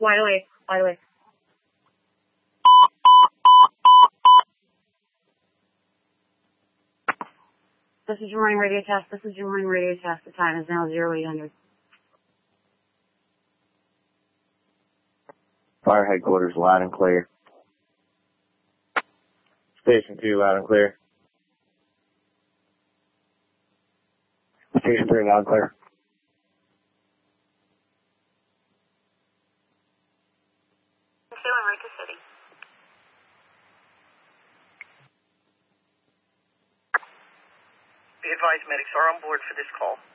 Wide awake. Wide awake. This is your morning radio test. This is your morning radio test. The time is now 0800. Fire headquarters, loud and clear. Station 2, loud and clear. Station 3, loud and clear. City. Be advised, medics are on board for this call.